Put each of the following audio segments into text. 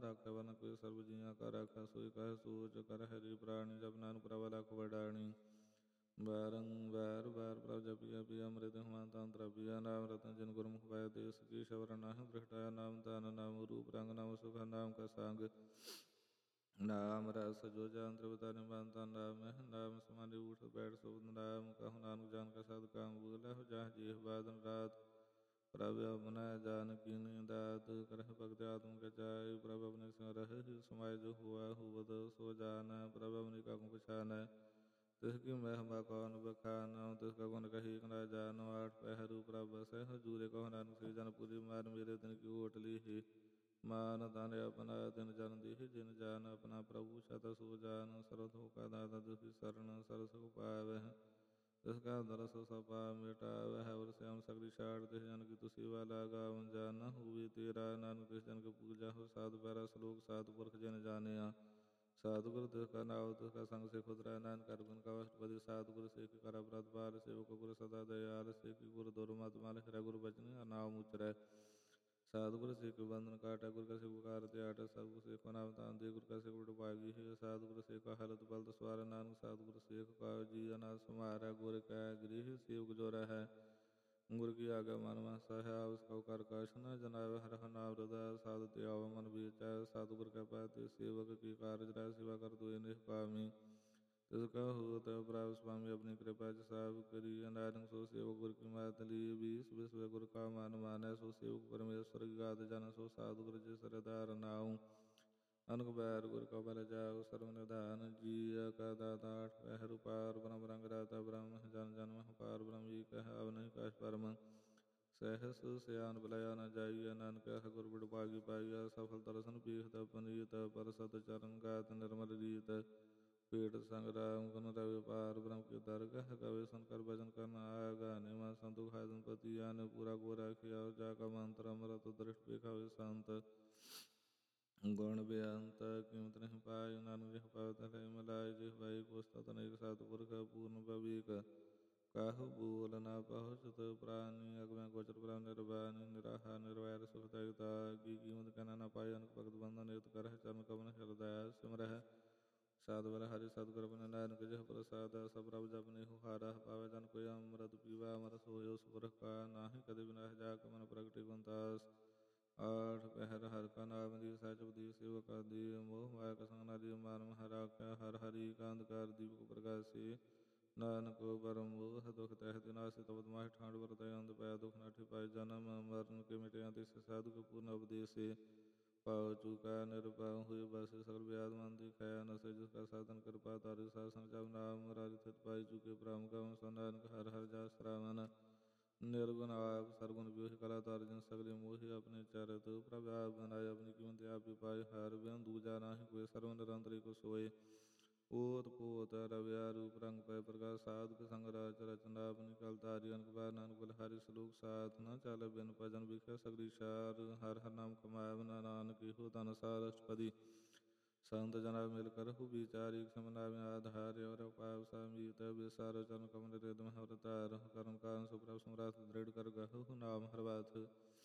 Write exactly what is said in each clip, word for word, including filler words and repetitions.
ਰਾਖੈ ਵਰਨ ਕੋਈ ਸਰਬ ਜੀਆਂ ਕਾ ਰਾਖੈ ਸੋਈ ਕਹੈ ਸੋਚ ਕਰ ਹਰੀ ਪ੍ਰਾਣੀ ਜਪ ਨਾਨਕ ਪ੍ਰਭ ਲਖ ਵਡਾਣੀ ਬੈਰੰ ਬੈਰ ਬੈਰ ਪ੍ਰਭ ਜਪਿਆ ਪਿਆ ਅੰਮ੍ਰਿਤ ਹਮਾਨ ਤੰਤਰ ਪਿਆ ਨਾਮ ਰਤਨ ਜਿਨ ਗੁਰਮੁਖ ਪਾਇਆ ਦੇਸ ਕੀ ਸ਼ਬਰ ਨਾਹਿ ਦ੍ਰਿਸ਼ਟਾਇਆ ਨਾਮ ਧਨ ਨਾਮ ਰੂਪ ਰੰਗ ਨਾਮ ਸੁਖ ਨਾਮ ਕਾ ਸੰਗ ਨਾਮ ਰਸ ਜੋ ਜਾਨ ਤ੍ਰਿਵਤਾ ਨਿਬੰਧਨ ਨਾਮ ਮਹਿ ਨਾਮ ਸਮਾਨੀ ਊਠ ਬੈਠ ਸੁਬਦ ਨਾਮ ਕਹੁ ਨਾਨਕ ਜਾਨ ਕਾ ਸਦ ਕਾਮ ਬੂਲਹਿ ਜਾਹ ਜੀਹ ਬਾਦਨ ਰਾਤ ਪ੍ਰਭ ਆਪਣਾ ਜਾਨ ਕੀਨੀ ਦਾਤ ਕਰਹਿ ਭਗਤ ਆਤਮ ਕੇ ਜਾਇ ਪ੍ਰਭ ਆਪਣੇ ਸਿਉ ਰਹਿ ਸਮਾਇ ਜੋ ਹੁਆ ਹੁਵਦ ਸੋ ਜਾਨੈ ਪ੍ਰਭ ਆਪਣੀ ਕਾਕੂ ਪਛਾਨੈ ਤਿਸ ਕੀ ਮਹਿਮਾ ਕੌਣ ਬਖਾਨੁ ਤਿਸ ਕਾ ਗੁਣ ਕਹੀ ਨਾ ਜਾਨੁ ਆਠ ਪਹਿਰੂ ਪ੍ਰਭ ਬਸੈ ਹਜੂਰੇ ਕਹੁ ਨਾਨਕ ਸੇ ਜਨ ਪੁਰੀ ਮਾਨ ਮੇਰੇ ਦਿਨ ਕੀ ਓਟ ਲੀਹੀ ਮਾਨ ਤਨ ਆਪਣਾ ਦਿਨ ਜਨ ਦੀਹ ਜਿਨ ਜਾਨ ਆਪਣਾ ਪ੍ਰਭੂ ਸਤ ਸੋ ਜਾਨ ਸਰਤ ਹੋ ਕਾ ਦਾਤਾ ਦੁਖੀ ਸਰਣ ਸਰ ਸੁਖ ਪਾਵਹਿ ਤਿਸ ਕਾ ਦਰਸ ਸਪਾ ਮਿਟਾਵਹਿ ਔਰ ਸਿਆਮ ਸਗਲੀ ਛਾੜ ਤਿਸ ਜਨ ਕੀ ਤੁਸੀ ਵਾਲਾ ਗਾਵਨ ਜਾਨ ਹੋਵੇ ਤੇਰਾ ਨਾਨਕ ਤਿਸ ਜਨ ਕੀ ਪੂਜਾ ਹੋ ਸਾਧ ਪੈਰਾ ਸਲੋਕ ਸਾਧ ਪੁਰਖ ਜਨ ਜਾਣਿਆ ਸਾਧੁਗੁਰ ਤਿਸ ਕਾ ਨਾਉ ਤਿਸ ਕਾ ਸੰਗ ਸੇ ਖੁਦਰਾ ਨਾਨਕ ਕਰ ਗੁਣ ਕਾ ਅਸ਼ਟਪਦੀ ਸਾਧੁਗੁਰ ਸੇ ਕੀ ਕਰ ਅਪਰਾਧ ਪਾਰ ਸੇਵਕ ਗੁਰ ਸਦਾ ਦਇਆਲ ਸੇ ਕੀ ਗੁਰ ਦੁਰਮਤਿ ਮਲ ਹਿਰੈ ਗੁਰ ਬਚਨ ਨਾਮ ਉਚਰੈ ਸਾਧੁਗੁਰ ਸੇ ਕੀ ਬੰਧਨ ਕਾਟੈ ਗੁਰ ਕਾ ਸੇ ਪੁਕਾਰ ਤਿਆਟ ਸਤਿਗੁਰ ਸੇ ਕੋ ਨਾਮ ਤਾਨ ਦੇ ਗੁਰ ਕਾ ਸੇ ਉਡ ਭਾਗੀ ਹੈ ਸਾਧੁਗੁਰ ਸੇ ਕਾ ਹਲਤ ਬਲਤ ਸਵਾਰ ਨਾਨਕ ਸਾਧੁਗੁਰ ਸੇ ਕਾ ਜੀ ਅਨਾਥ ਸਮਾਰੈ ਗੁਰ ਕੈ ਗ੍ਰਹਿ ਸੇਵਕ ਜੋ ਰਹੈ ਗੁਰ ਕੀ ਆਗਾ ਮਨ ਮਹਸਾ ਹੈ ਉਸ ਕਉ ਕਰ ਕਛ ਨ ਜਨਾਵ ਹਰਿ ਨਾਮ ਹਿਰਦੈ ਸਾਧ ਤੇ ਆਵ ਮਨ ਵਿਚੈ ਸਾਧੁਗੁਰ ਕੈ ਪਾਤਿ ਸੇਵਕ ਕੀ ਕਾਰਜ ਰਹਿ ਸੇਵਾ ਕਰ ਦੁਇ ਨਿਸ਼ਕਾਮੀ ਤਿਸ ਕਾ ਹੋਤ ਪ੍ਰਭ ਸੁਆਮੀ ਆਪਣੀ ਕਿਰਪਾ ਚ ਸਾਬ ਕਰੀ ਨਾਨਕ ਸੋ ਸੇਵਕ ਗੁਰ ਕੀ ਮਾਤ ਲੀ ਬੀਸ ਵਿਸਵੇ ਗੁਰ ਕਾ ਮਨ ਮਾਨੈ ਸੋ ਸੇਵਕ ਪਰਮੇਸ਼ਵਰ ਗਾਤ ਜਨ ਸੋ ਸਾਧੁਗੁਰ ਜਿ ਸਰਦਾਰ ਨਾਉ ਅਨਕ ਬੈਰ ਗੁਰ ਕਾ ਬਲ ਜਾਉ ਸਰਵ ਨਿਧਾਨ ਜੀਅ ਕਾ ਦਾਤਾ ਆਠ ਪਹਿਰੂ ਪਾਰ ਬ੍ਰਹਮ ਰੰਗ ਰਾਤਾ ਬ੍ਰਹਮ ਜਨ ਜਨਮ ਪਾਰ ਬ੍ਰਹਮ ਜੀ ਕਹਿ ਅਵ ਨਹੀਂ ਕਾਸ਼ ਪਰਮ ਸਹਿਸ ਸਿਆਨ ਬੁਲਾਇਆ ਨ ਜਾਈਐ ਨਾਨਕ ਕਹਿ ਗੁਰ ਬਿੜ ਭਾਗੀ ਪਾਈਐ ਸਫਲ ਦਰਸ਼ਨ ਪੀਖਤ ਪਨੀਤ ਪਰ ਸਤ ਚਰਨ ਗਾਤ ਨਿਰਮਲ ਰੀਤ ਪੇਟ ਸੰਗ ਰਾਮ ਗੁਣ ਰਵਿ ਪਾਰ ਬ੍ਰਹਮ ਕੀ ਦਰਗਹ ਕਵੇ ਸੁਨ ਕਰ ਭਜਨ ਕਰਨ ਆਗਾ ਨਿਮਾ ਸੰਤੁ ਖਾਦਨ ਪਤੀ ਆਨ ਪੂਰਾ ਗੋ ਰਾਖਿਆ ਜਾ ਕਾ ਮੰਤਰ ਅਮਰਤ ਦ੍ਰਿਸ਼ਟ ਵੇਖਾਵੇ ਸੰਤ ਗੁਣ ਬੇਅੰਤ ਕੀਮਤ ਨਹੀਂ ਪਾਇ ਨਾਨਕ ਜਿਹ ਪਾਵ ਤਹਿ ਮਿਲਾਇ ਜਿਹ ਬਾਈ ਕੋਸਤ ਅਨੇਕ ਸਤਿਪੁਰਖ ਪੂਰਨ ਭਵੀਕ ਕਾਹੂ ਬੋਲ ਨਾ ਪਹੁੰਚਤ ਪ੍ਰਾਨੀ ਅਗਮੈ ਗੋਚਰ ਪ੍ਰਾਨ ਨਿਰਵਾਨੀ ਨਿਰਾਹਾ ਨਿਰਵੈਰ ਸੁਖਦਾਇਤਾ ਕੀ ਕੀਮਤ ਕਹਿਣਾ ਨਾ ਪਾਏ ਅਨਕ ਭਗਤ ਬੰਧਨ ਨਿਯਤ ਕਰਹਿ ਚਰਨ ਕਮਨ ਹਿਰਦੈ ਸਿਮਰਹਿ ਸਾਧ ਬਲ ਹਰਿ ਸਤਿਗੁਰ ਆਪਣੇ ਨਾਨਕ ਜਿਹ ਪ੍ਰਸਾਦ ਸਭ ਪ੍ਰਭ ਜਪਨੇ ਹੋ ਹਾਰਾ ਪਾਵੇ ਜਨ ਕੋਈ ਅੰਮ੍ਰਿਤ ਪੀਵਾ ਅਮਰਸ ਹੋਇਓ ਸੁਪੁਰਖ ਕਾ ਨਾਹੀ ਕਦੇ ਬਿਨਾਹ ਜਾ ਕੇ ਮਨ ਪ੍ਰਗਟਿ ਗੁਣਦਾਸ ਆਠ ਪਹਿਰ ਹਰਿ ਕਾ ਨਾਮ ਦੀ ਸਚ ਬਦੀ ਸੇਵਕ ਆਦਿ ਮੋਹ ਮਾਇਆ ਕਾ ਸੰਗ ਨਾਦੀ ਮਾਨ ਮਹ ਰਾਖਿਆ ਹਰਿ ਹਰਿ ਕਾ ਅੰਧਕਾਰ ਦੀਪਕ ਪ੍ਰਗਾਸੀ ਨਾਨਕ ਪਰਮ ਮੋਹ ਦੁਖ ਤਹਿ ਦਿਨਾਸੀ ਤਬਦ ਮਾਹਿ ਠਾਂਡ ਵਰਤੈ ਅੰਧ ਪੈ ਦੁਖ ਨਾਠੀ ਪਾਇ ਜਨਮ ਮਰਨ ਕੇ ਮਿਟਿਆ ਤਿਸ ਸਾਧੂ ਕੇ ਪੂਰਨ ਉਪਦੇਸੇ ਪਾਉ ਚੁਕਾ ਨਿਰਭਉ ਹੋਇ ਬਸ ਸਗਲ ਵਿਆਦ ਮਨ ਦਿਖਾਇਆ ਨਸੇ ਜਿਸ ਕਾ ਸਾਧਨ ਕਿਰਪਾ ਤਾਰਿ ਸਾਸਨ ਜਪ ਨਾਮ ਰਾਰਿ ਥਿਤ ਪਾਈ ਚੁਕੇ ਬ੍ਰਹਮ ਕਵ ਸੋ ਨਾਨਕ ਹਰਿ ਹਰਿ ਜਸ ਸਰਾਵਨ ਨਿਰਗੁਣ ਆਪ ਸਰਗੁਣ ਵਿਉਹਿ ਕਲਾ ਤਾਰ ਜਿਨ ਸਗਲੇ ਮੋਹਿ ਆਪਣੇ ਚਰਿਤ ਪ੍ਰਭ ਆਪ ਬਨਾਇ ਆਪਣੀ ਕੀਮਤ ਆਪ ਹੀ ਪਾਇ ਹਰਿ ਬਿਨ ਦੂਜਾ ਨਾਹਿ ਕੋਈ ਸਰਵ ਨਿਰੰਤਰੀ ਕੋ ਸੋਏ ਓਤ ਪੋਤ ਰਵਿਆ ਰੂਪ ਰੰਗ ਪੈ ਪ੍ਰਕਾਸ਼ ਸਾਧਕ ਸੰਗ ਰਾਜ ਰਚਨਾ ਆਪਣੀ ਕਲ ਤਾਰੀ ਅਨਕ ਬਾਰ ਨਾਨਕ ਬਲ ਹਰਿ ਸਲੋਕ ਸਾਥ ਨ ਚੱਲ ਬਿਨ ਭਜਨ ਵਿਖਿਆ ਸਗਲੀ ਸ਼ਾਰ ਹਰਿ ਹਰਿ ਨਾਮ ਕਮਾਇ ਨਾਨਕ ਇਹੋ ਧਨ ਸਾਰ ਅਸ਼ਟਪਦੀ ਸੰਤ ਜਨਾ ਮਿਲ ਕਰਹੁ ਵਿਚਾਰੀ ਖਮ ਨਾਮ ਆਧਾਰਿ ਔਰ ਪਾਵ ਸਮੀਤ ਵਿਸਾਰ ਚਰਨ ਕਮਲ ਰਿਦਮ ਹਰ ਧਾਰ ਕਰਮ ਕਾਰਨ ਸੁਪ੍ਰਭ ਸਮਰਾਤ ਦ੍ਰਿੜ ਕਰ ਗਹੁ ਨਾਮ ਹਰਵਾਥ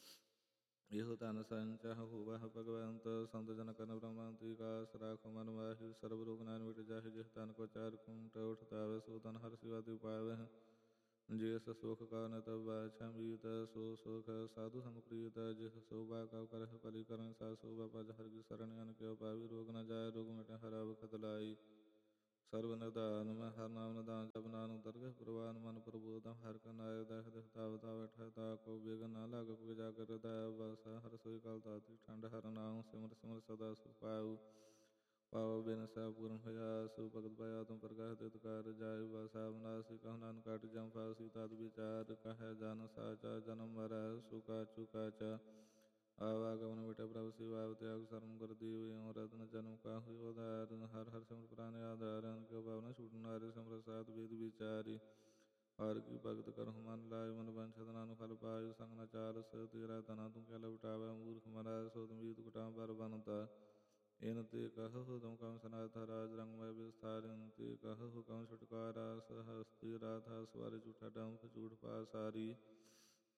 ਇਹੋ ਧਨ ਸੰਚਹ ਹੋਵਹਿ ਭਗਵੰਤ ਸੰਤ ਜਨ ਕਰਨ ਬ੍ਰਹਮੰਤਰੀ ਕਾਸ ਰਾਖੁ ਮਨ ਮਾਹਿ ਸਰਬ ਰੋਗ ਨਾਨ ਮਿਟ ਜਾਹਿ ਜਿਹ ਤਨ ਕੋ ਚਾਰ ਕੁੰਟ ਉਠ ਤਾਵੇ ਸੋ ਤਨ ਹਰਿ ਸਿਵਾ ਤਿ ਪਾਵਹਿ ਜਿਸ ਸੁਖ ਕਾ ਨ ਤਬ ਬਾਛਾ ਮੀਤ ਸੋ ਸੁਖ ਸਾਧੂ ਸੰਗ ਪ੍ਰੀਤ ਜਿਸ ਸੋਭਾ ਕਉ ਕਰਹਿ ਭਲੀ ਕਰਨ ਸਾ ਸੋਭਾ ਪਜ ਹਰਿ ਕੀ ਸਰਣ ਅਨ ਕਿਉ ਪਾਵੀ ਰੋਗ ਨ ਜਾਇ ਰੋਗ ਮਿਟੈ ਹਰਿ ਅਵਖਤ ਲਾਈ ਸਰਬ ਨਿਧਾਨ ਮੈਂ ਹਰਿ ਨਾਮ ਨਿਧਾਨ ਜਪ ਨਾਨਕ ਦਰਗਹਿ ਪ੍ਰਵਾਨ ਮਨ ਪ੍ਰਬੋਧਮ ਹਰਿ ਕਾ ਨਾਇ ਦਹਿ ਦਹਿ ਤਾਵ ਤਾਵ ਬੈਠੈ ਤਾ ਕੋ ਬਿਘਨ ਨ ਲਾਗ ਕੋਈ ਜਾ ਕਰ ਹਿਰਦੈ ਬਸ ਹਰਿ ਸੋਈ ਕਲ ਤਾਤੀ ਠੰਡ ਹਰਿ ਨਾਮ ਸਿਮਰ ਸਿਮਰ ਸਦਾ ਸੁਖ ਪਾਉ ਪਾਵ ਬਿਨ ਸਹਿ ਪੂਰਨ ਹੋਇਆ ਸੋ ਭਗਤ ਪਾਇਆ ਤੁਮ ਪ੍ਰਗਾਹ ਤਿਤ ਕਰ ਜਾਇ ਬਸਾ ਬਨਾਸੀ ਕਹੁ ਨਾਨਕ ਕਾਟ ਜਮ ਫਾਸੀ ਤਦ ਵਿਚਾਰ ਕਹਿ ਜਨ ਸਾਚਾ ਜਨਮ ਮਰੈ ਸੁਕਾ ਚੁਕਾ ਚਾ ਆਵਾਗਮਨ ਮਿਟੈ ਪ੍ਰਭ ਸਿਵਾ ਤਿਆਗ ਸਰਮ ਗੁਰ ਦੀਵ ਰਤਨ ਜਨਮ ਕਾਹੁ ਉਧਾਰ ਹਰਿ ਹਰਿ ਸਿਮਰ ਪ੍ਰਾਨ ਆਧਾਰ ਅਨਕ ਭਾਵਨਾ ਛੂਟ ਨਾਰਿ ਸਿਮਰ ਸਾਧ ਵੇਦ ਵਿਚਾਰੀ ਹਰਿ ਕੀ ਭਗਤ ਕਰਹੁ ਮਨ ਲਾਇ ਮਨ ਬੰਛਤ ਨਾਨਕ ਫਲ ਪਾਇ ਸੰਗ ਨ ਚਾਲਸ ਤੇਰਾ ਤਨਾ ਤੂੰ ਕਿਆ ਲਵਟਾਵੈ ਮੂਰਖ ਮਰੈ ਸੋ ਤੁਮੀਤ ਕੁਟਾਮ ਪਰ ਬਨਤਾ ਇਨ ਤੇ ਕਹੁ ਤੁਮ ਕਮ ਸਨਾਥ ਰਾਜ ਰੰਗਮੈ ਵਿਸਥਾਰ ਇਨ ਤੇ ਕਹੁ ਕਮ ਛੁਟਕਾਰਾ ਸਹਸਤੀ ਰਾਧਾ ਸਵਾਰ ਝੂਠਾ ਡੰਫ ਝੂਠ ਪਾਸਾਰੀ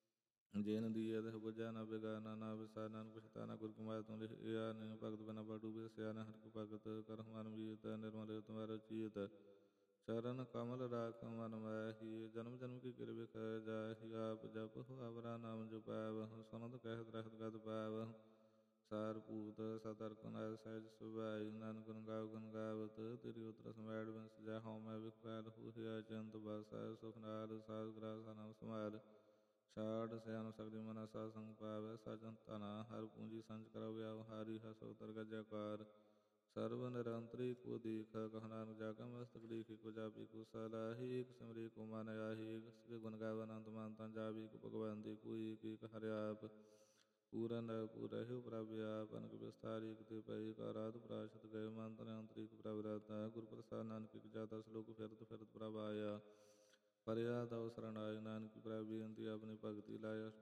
ਜੇਨ ਦੀਏ ਤਿਹ ਬੁਝੈ ਨਾ ਬਿਗਾਨਾ ਨਾ ਵਿਸਾ ਨਾਨਕ ਪਛਤਾ ਨਾ ਗੁਰ ਕਮਾਇਆ ਤੂੰ ਲਿਖਿਆ ਨਹੀਂ ਭਗਤ ਬਿਨਾ ਬਾਡੂ ਬਿਸਿਆ ਨਾ ਹਰਿ ਕੋ ਭਗਤ ਕਰ ਮਨ ਮੀਤ ਨਿਰਮਲ ਤੁਮਾਰਾ ਚੀਤ ਚਰਨ ਕਮਲ ਰਾਖ ਮਨ ਮਾਹੀ ਜਨਮ ਜਨਮ ਕੀ ਕਿਰਬੇ ਕੈ ਜਾਹੀ ਆਪ ਜਪ ਅਵਰਾ ਨਾਮ ਜਪਾਵ ਸੁਨਤ ਕਹਿਤ ਰਹਿਤ ਗਤ ਪਾਵ ਸਾਰ ਭੂਤ ਸਤਰ ਕੁਨੈ ਸਹਿਜ ਸੁਭਾਈ ਨਾਨਕ ਗੁਣ ਗਾਵ ਗੁਣ ਗਾਵਤ ਤੇਰੀ ਉਤਰ ਸਮੈੜ ਬਿਨ ਸਜਾ ਹਉ ਮੈਂ ਵਿਖਪੈਲ ਹੋਇਆ ਚੰਤ ਬਸੈ ਸੁਖ ਨਾਲ ਸਾਧ ਗ੍ਰਾਸ ਨਾਮ ਸਮਾਲ ਛਾੜ ਸਿਆਨ ਸਕਦੀ ਮਨਾ ਸਾ ਸੰਗ ਪਾਵੈ ਸਾਜਨ ਤਨਾ ਹਰ ਪੂੰਜੀ ਸੰਚ ਕਰੋ ਵਿਆਵਹਾਰੀ ਹਸੋ ਤਰ ਗਜਕਾਰ ਸਰਬ ਨਿਰੰਤਰੀ ਕੋ ਦੇਖ ਕਹ ਨਾਨਕ ਜਾ ਕਾ ਮਸਤਕ ਲੀਖੀ ਕੋ ਜਾਪੀ ਕੋ ਸਲਾਹੀ ਇਕ ਸਿਮਰੀ ਕੋ ਮਨ ਆਹੀ ਇਕ ਸਿ ਗੁਣ ਗਾਵ ਅਨੰਤ ਮਾਨ ਤਾਂ ਜਾਵੀ ਕੋ ਭਗਵਾਨ ਦੀ ਕੋਈ ਕੀ ਹਰਿ ਆਪ ਪੂਰਨ ਪੂਰਾ ਹੀ ਪ੍ਰਭ ਆਪ ਅਨਕ ਵਿਸਤਾਰੀ ਕਿਤੇ ਪਈ ਕਾ ਰਾਤ ਪ੍ਰਾਸ਼ਤ ਗਏ ਮੰਤਰ ਅੰਤਰਿਕ ਪ੍ਰਭ ਰਤਾ ਗੁਰ ਪ੍ਰਸਾਦ ਨਾਨਕ ਇਕ ਜਾਤਾ ਸਲੋਕ ਫਿਰਤ ਫਿਰਤ ਪ੍ਰਭ ਆਇਆ ਪਰਿਆ ਤਉ ਸਰਣਾਈ ਨਾਨਕ ਪ੍ਰਭ ਬੇਨਤੀ ਆਪਣੀ ਭਗਤੀ ਲਾਇਆ